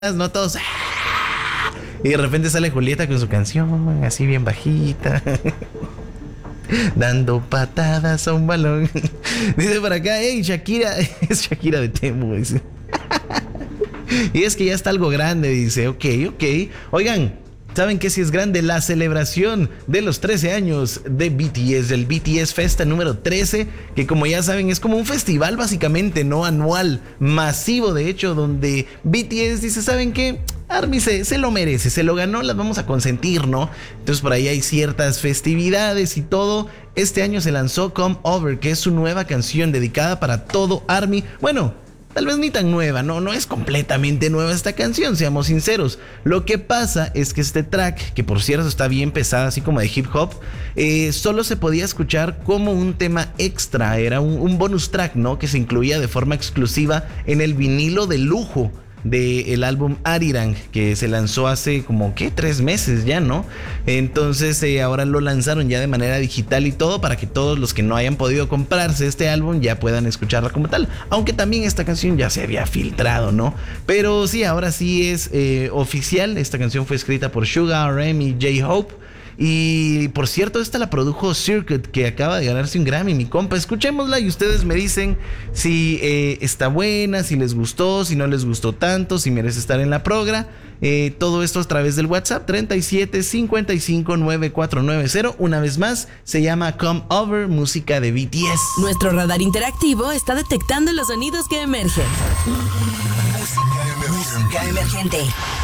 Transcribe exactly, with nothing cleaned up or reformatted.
no todos. Y de repente sale Julieta con su canción, así bien bajita. Dando patadas a un balón. Dice por acá, hey, Shakira. Es Shakira de Temu, dice. Y es que ya está algo grande, dice. Ok, ok. Oigan, ¿saben qué si es grande? La celebración de los trece años de B T S, el B T S Festa número trece, que como ya saben es como un festival básicamente, no anual, masivo de hecho, donde B T S dice, ¿saben qué? ARMY se, se lo merece, se lo ganó, las vamos a consentir, ¿no? Entonces por ahí hay ciertas festividades y todo. Este año se lanzó Come Over, que es su nueva canción dedicada para todo ARMY. Bueno, tal vez ni tan nueva, no, no es completamente nueva esta canción, seamos sinceros. Lo que pasa es que este track, que por cierto está bien pesada, así como de hip hop, eh, solo se podía escuchar como un tema extra, era un, un bonus track, ¿no? Que se incluía de forma exclusiva en el vinilo de lujo del álbum Arirang, que se lanzó hace como, ¿qué? Tres meses ya, ¿no? Entonces eh, ahora lo lanzaron ya de manera digital y todo, para que todos los que no hayan podido comprarse este álbum ya puedan escucharla como tal, aunque también esta canción ya se había filtrado, ¿no? Pero sí, ahora sí es eh, oficial. Esta canción fue escrita por Suga, R M y J-Hope. Y por cierto, esta la produjo Circuit, que acaba de ganarse un Grammy, mi compa. Escuchémosla y ustedes me dicen si eh, está buena, si les gustó, si no les gustó tanto, si merece estar en la progra. Eh, todo esto a través del WhatsApp treinta y siete cincuenta y cinco noventa y cuatro noventa. Una vez más, se llama Come Over, música de B T S. Nuestro radar interactivo está detectando los sonidos que emergen. Música emergente.